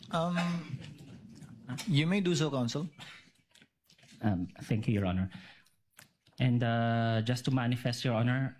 You may do so, Counsel. Thank you, Your Honor. And just to manifest, Your Honor,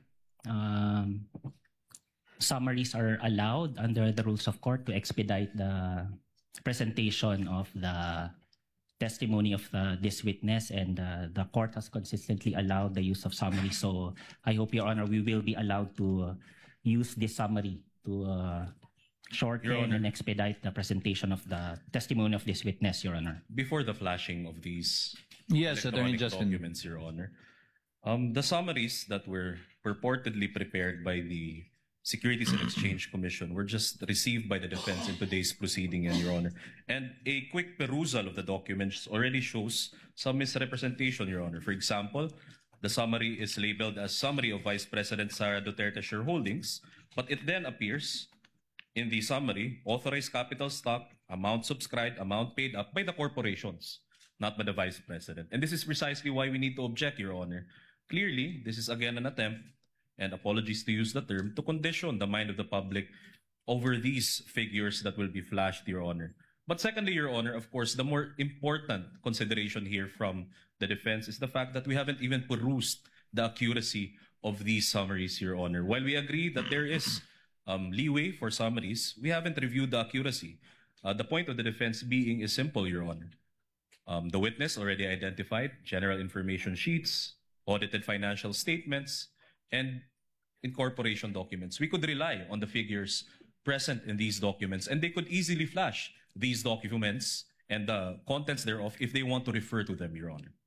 summaries are allowed under the rules of court to expedite the presentation of the testimony of this witness, and the court has consistently allowed the use of summary. So I hope, Your Honor, we will be allowed to use this summary to shorten and expedite the presentation of the testimony of this witness, Your Honor. Before the flashing of these Yes, Attorney electronic Justin. documents, Your Honor, the summaries that were purportedly prepared by the Securities and Exchange Commission were just received by the defense in today's proceeding, Your Honor. And a quick perusal of the documents already shows some misrepresentation, Your Honor. For example, the summary is labeled as Summary of Vice President Sara Duterte Shareholdings, but it then appears in the summary, authorized capital stock, amount subscribed, amount paid up by the corporations, not by the Vice President. And this is precisely why we need to object, Your Honor. Clearly, this is again an attempt, and apologies to use the term, to condition the mind of the public over these figures that will be flashed, Your Honor. But secondly, Your Honor, of course, the more important consideration here from the defense is the fact that we haven't even perused the accuracy of these summaries, Your Honor. While we agree that there is leeway for summaries, we haven't reviewed the accuracy. The point of the defense being is simple, Your Honor. The witness already identified general information sheets, audited financial statements, and incorporation documents. We could rely on the figures present in these documents, and they could easily flash these documents and the contents thereof if they want to refer to them, Your Honor.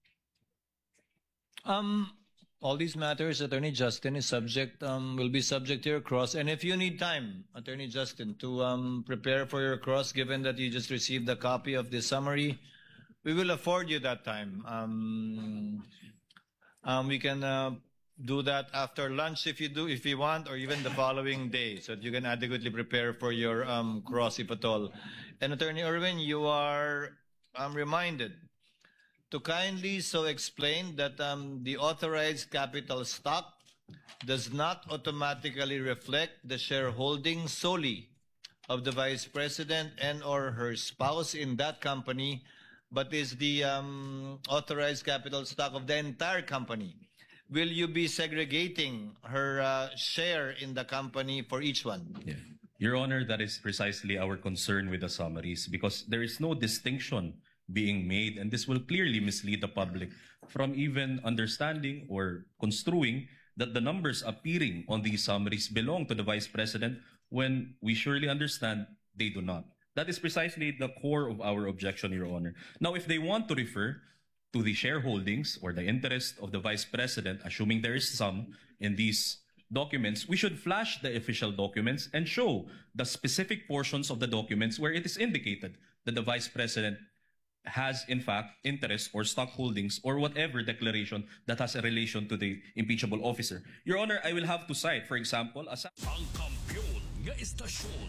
All these matters, Attorney Justin, will be subject to your cross. And if you need time, Attorney Justin, to prepare for your cross, given that you just received a copy of the summary, we will afford you that time. We can do that after lunch if you want, or even the following day, so that you can adequately prepare for your cross, if at all. And Attorney Irwin, you are reminded to kindly so explain that the authorized capital stock does not automatically reflect the shareholding solely of the Vice President and or her spouse in that company, but is the authorized capital stock of the entire company. Will you be segregating her share in the company for each one? Yeah. Your Honor, that is precisely our concern with the summaries, because there is no distinction being made, and this will clearly mislead the public from even understanding or construing that the numbers appearing on these summaries belong to the Vice President, when we surely understand they do not. That is precisely the core of our objection, Your Honor. Now, if they want to refer to the shareholdings or the interest of the Vice President, assuming there is some in these documents, we should flash the official documents and show the specific portions of the documents where it is indicated that the Vice President has, in fact, interest or stock holdings or whatever declaration that has a relation to the impeachable officer. Your Honor, I will have to cite, for example, ang kampiyon nga istasyon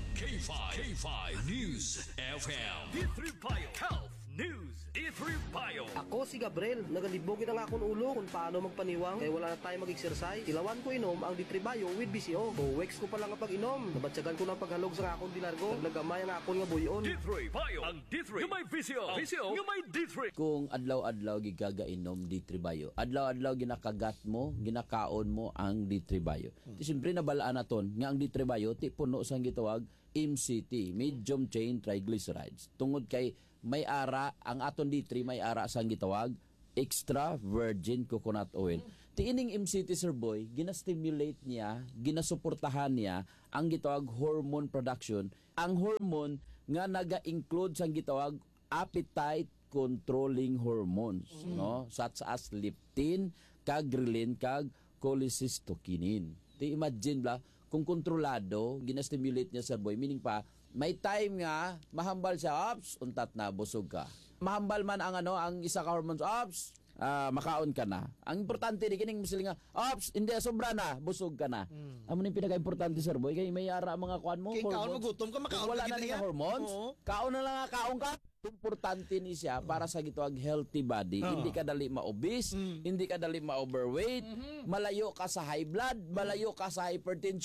K5 News FM. D3 Bio Health News. D3 Bio. Ako si Gabriel, nagalibogin ang akong ulo kung paano magpaniwang kaya wala na tayo mag-exercise. Tilawan ko inom ang D3 Bio with BCO. Weeks ko pa lang ang pag-inom. Nabatsagan ko ng paghalog sa akong dilargo. Naglagamay ang akong nga buyon. D3 Bio. Ang D3 nga may BCO. BCO nga may D3. Kung adlaw-adlaw gigagainom D3 Bio, adlaw-adlaw ginakagat mo, ginakaon mo ang D3 Bio. Siyempre nabalaan naton nga ang D3 Bio ti puno sang gitawag MCT, medium chain triglycerides. Tungod kay may ara ang aton D3 may ara sang gitawag extra virgin coconut oil. Tiining MCT, Sir Boy, ginastimulate niya, ginasuportahan niya ang gitawag hormone production. Ang hormone nga naga-include sang gitawag appetite controlling hormones, no? Such as leptin, kag ghrelin, kag cholecystokinin. Ti imagine bla kung kontrolado, ginastimulate niya, Sir Boy, meaning pa may time nga mahambal siya, ops, untat na busog ka. Mahambal man ang ang isa ka hormones, ops, makaon ka na. Ang importante di kining musiling nga, ops, hindi sobra na, busog ka na. Amo ni pinaka-importante, Sir Boy, kay may ara mga kuan mo, kay kaon mo gutom ka, makaon wala na nga hormones. Kaon na lang nga kaon ka. Importante ni siya para sa gitawag healthy body. Hindi ka dali ma-obese, hindi ka dali ma-overweight, malayo ka sa high blood, malayo ka sa hypertension,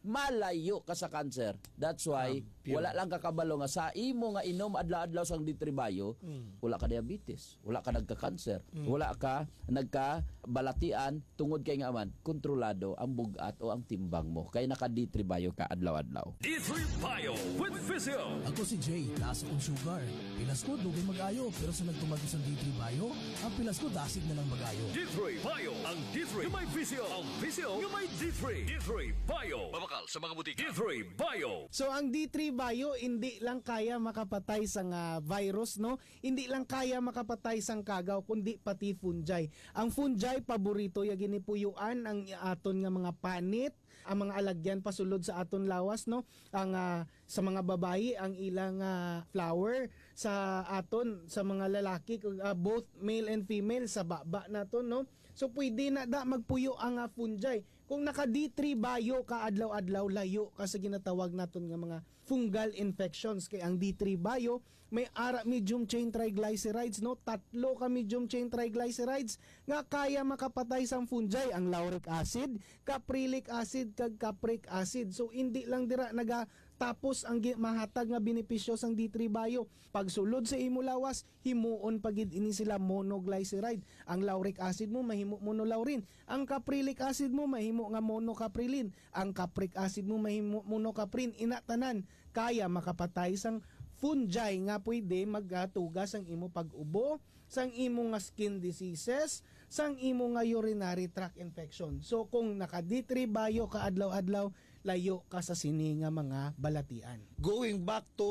malayo ka sa cancer. That's why wala lang kakabalo nga sa imo nga inom adlaw-adlaw sang ditribayo, wala ka diabetes, wala ka nagka-cancer, wala ka nagka-balatian tungod kay nga man kontrolado ang bugat o ang timbang mo kay naka ditribayo ka adlaw-adlaw. D3 Bio with Physio. Ako si Jay, taas akong sugar. Pilas ko, dugay mag-ayo. Pero sa nagtumagos ang D3 Bio, ang pilas ko, dasig na lang mag-ayo. D3 Bio. Ang D3 yung may Physio. Ang Physio yung may D3. D3 Bio. Babakal sa mga butika. D3 Bio. So ang D3 Bio hindi lang kaya makapatay sang virus, no? Hindi lang kaya makapatay sang kagaw kundi pati fungi. Ang fungi paborito ya ginipuyuan ang aton nga mga panit, ang mga alagyan pasulod sa aton lawas, no? Ang sa mga babayi ang ilang flower, sa aton sa mga lalaki both male and female sa baba naton, no? So pwede na da magpuyo ang fungi. Kung naka D3 Bio ka adlaw-adlaw, layo ka sa ginatawag naton nga mga fungal infections. Kay ang D3 Bio may medium chain triglycerides, no? 3 ka medium chain triglycerides nga kaya makapatay sang fungi, ang lauric acid, caprylic acid kag capric acid. So hindi lang dira tapos ang mahatag nga benepisyo sang D3 Bio. Pagsulod sa imo lawas, himuon pagid ini sila monoglyceride. Ang lauric acid mo mahimo monolaurin. Ang caprylic acid mo mahimo nga monocaprilin. Ang capric acid mo mahimo monocaprin. Inatanan kaya makapatay sang fungi nga pwede magatugas ang imo pag-ubo, sang imo nga skin diseases, sang imo nga urinary tract infection. So kung naka D3 Bio ka adlaw-adlaw, layo ka sa sini nga mga balatian. Going back to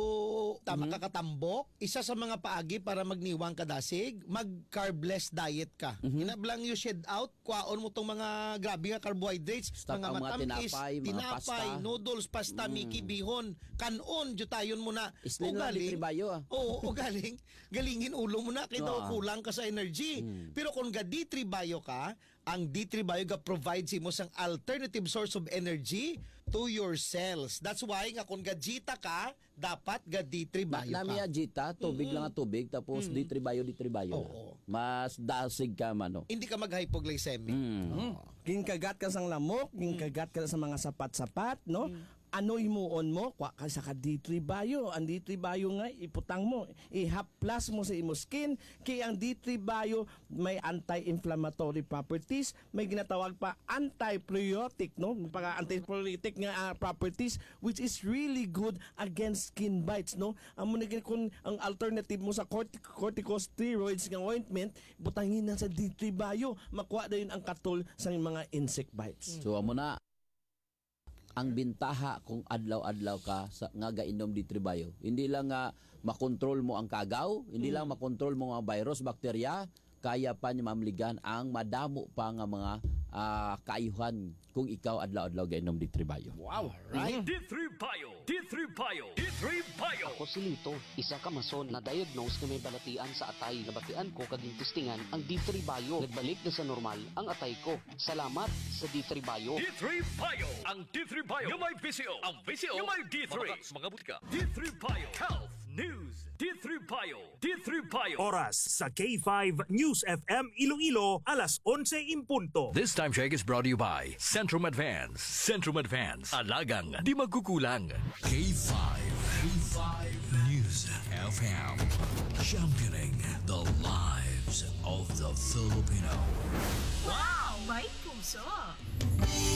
kakatambok, isa sa mga paagi para magniwang kadasig, mag-carbless diet ka. Inablang you shed out, kuhaon mo tong mga grabe nga carbohydrates, Stop mga ang mga matamis, mga pasta. noodles, pasta, miki, bihon, kanon, jutayon mo na. Isli na D3 Bio Oo, galingin ulo mo na, kaya daw kulang ka sa energy. Pero kung ga D3 Bio ka, ang D3 Bio provides mo sang alternative source of energy to your cells. That's why nga kung gajita ka, dapat ga D3 Bio ka. Namiya jita, tubig lang ang tubig, tapos D3 Bio. Oo. Mas dasig ka man, no? Hindi ka mag-hypoglycemic. Ginkagat ka sang lamok, ginkagat ka sa mga sapat-sapat, no? Ano imuon mo? Kwa ka sa D3 Bio. Ang D3 Bio nga, iputang mo. I-haplas mo sa imo skin. Kaya ang D3 Bio may anti-inflammatory properties. May ginatawag pa anti-priotic, no? Anti-priotic nga properties which is really good against skin bites, no? Kung ang alternative mo sa corticosteroids nga ointment, butangin na sa D3 Bio. Makuha na yun ang katol sa mga insect bites. So amo na ang bintaha kung adlaw-adlaw ka sa nga gainom D3 Bio. Hindi lang nga makontrol mo ang kagaw, hindi lang makontrol mo ang virus, bakterya, kaya pa niya mamligan ang madamo pa nga mga kaayuhan kung ikaw adlaw-adlaw gainom D3 Bio. Wow, right? D3 Bio. D3 Bio. D3 Bio. Ako si Lito, isa ka mason na diagnose na may balatian sa atay. Nabatian ko kaging testingan ang D3 Bio. Nagbalik na sa normal ang atay ko. Salamat sa D3 Bio. D3 Bio. Ang D3 Bio yung may Physio. Ang Physio yung may D3. Mga butika. D3 Bio. Health News. D3 Bio. D3 Bio. Oras sa K5 News FM Iloilo, alas 11:00 punto. This time check is brought to you by Centrum Advance. Centrum Advance. Alagang di magkukulang. K5. K5 News FM. Championing the lives of the Filipino. Wow! May puso!